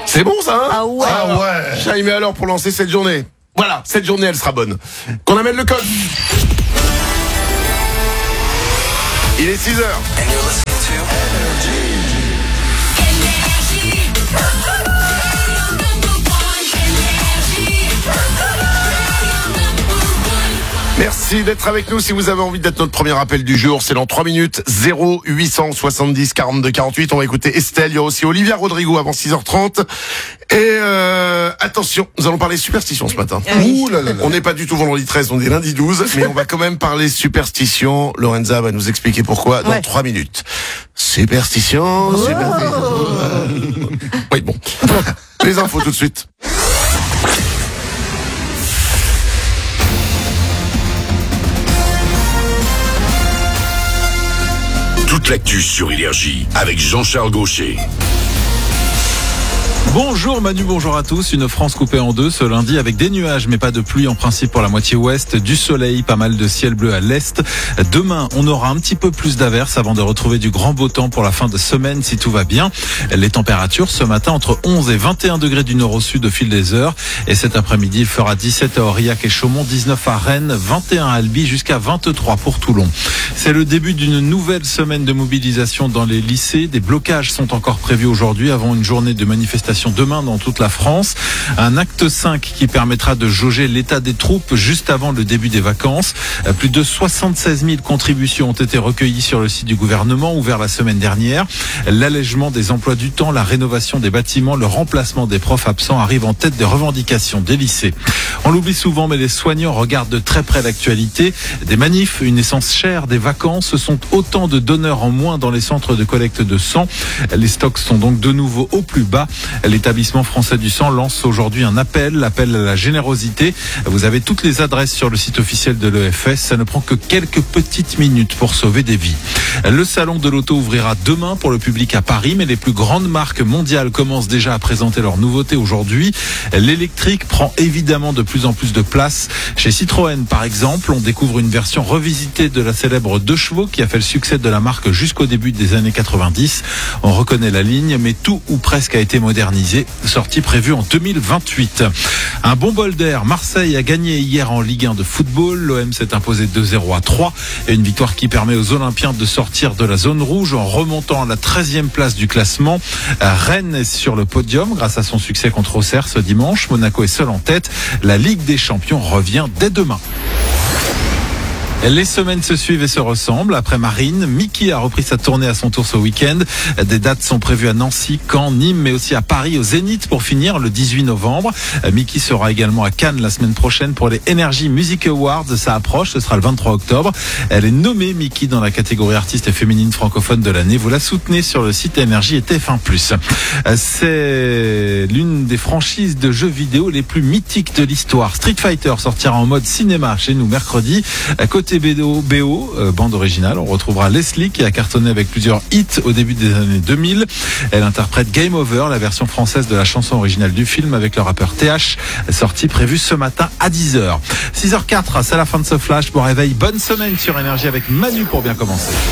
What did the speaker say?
C'est bon ça, hein? Ah ouais. Ah ouais. Chaimé alors pour lancer cette journée. Voilà, cette journée elle sera bonne. Qu'on amène le code. Il est 6h. Merci d'être avec nous. Si vous avez envie d'être notre premier appel du jour, c'est dans 3 minutes. 0870 42 48. On va écouter Estelle. Il y a aussi Olivia Rodrigo avant 6h30. Et attention, nous allons parler superstition ce matin. Oui. Ouh là là là. On n'est pas du tout vendredi 13, on est lundi 12. Mais on va quand même parler superstition. Lorenza va nous expliquer pourquoi dans 3 minutes. Superstition, superstition. Oui, bon. Les infos tout de suite. Toute l'actu sur Énergie avec Jean-Charles Gaucher. Bonjour Manu, bonjour à tous. Une France coupée en deux ce lundi avec des nuages mais pas de pluie en principe pour la moitié ouest, du soleil, pas mal de ciel bleu à l'est. Demain, on aura un petit peu plus d'averses avant de retrouver du grand beau temps pour la fin de semaine si tout va bien. Les températures ce matin entre 11 et 21 degrés du nord au sud au fil des heures. Et cet après-midi, il fera 17 à Aurillac et Chaumont, 19 à Rennes, 21 à Albi jusqu'à 23 pour Toulon. C'est le début d'une nouvelle semaine de mobilisation dans les lycées. Des blocages sont encore prévus aujourd'hui avant une journée de manifestation demain dans toute la France. Un acte 5 qui permettra de jauger l'état des troupes juste avant le début des vacances. Plus de 76 000 contributions ont été recueillies sur le site du gouvernement ouvert la semaine dernière. L'allègement des emplois du temps, la rénovation des bâtiments, le remplacement des profs absents arrivent en tête des revendications des lycées. On l'oublie souvent, mais les soignants regardent de très près l'actualité. Des manifs, une essence chère, des vacances, ce sont autant de donneurs en moins dans les centres de collecte de sang. Les stocks sont donc de nouveau au plus bas. L'établissement français du sang lance aujourd'hui un appel à la générosité. Vous avez toutes les adresses sur le site officiel de l'EFS. Ça ne prend que quelques petites minutes pour sauver des vies. Le salon de l'auto ouvrira demain pour le public à Paris, mais les plus grandes marques mondiales commencent déjà à présenter leurs nouveautés aujourd'hui. L'électrique prend évidemment de plus en plus de place. Chez Citroën, par exemple, on découvre une version revisitée de la célèbre 2 chevaux qui a fait le succès de la marque jusqu'au début des années 90. On reconnaît la ligne, mais tout ou presque a été modernisé. Sortie prévue en 2028. Un bon bol d'air. Marseille a gagné hier en Ligue 1 de football. L'OM s'est imposé 2-0 à 3. Et une victoire qui permet aux Olympiens de sortir de la zone rouge en remontant à la 13e place du classement. Rennes est sur le podium grâce à son succès contre Auxerre ce dimanche. Monaco est seul en tête. La Ligue des Champions revient dès demain. Les semaines se suivent et se ressemblent. Après Marine, Mickey a repris sa tournée à son tour ce week-end. Des dates sont prévues à Nancy, Caen, Nîmes, mais aussi à Paris, au Zénith pour finir le 18 novembre. Mickey sera également à Cannes la semaine prochaine pour les Energy Music Awards. Ça approche, ce sera le 23 octobre. Elle est nommée Mickey dans la catégorie artiste féminine francophone de l'année. Vous la soutenez sur le site Énergie et TF1+. C'est l'une des franchises de jeux vidéo les plus mythiques de l'histoire. Street Fighter sortira en mode cinéma chez nous mercredi. Côté BO, bande originale, on retrouvera Leslie qui a cartonné avec plusieurs hits au début des années 2000. Elle interprète Game Over, la version française de la chanson originale du film avec le rappeur TH, sortie prévue ce matin à 10h. 6h04, c'est la fin de ce flash. Bon réveil, bonne semaine sur Énergie avec Manu pour bien commencer.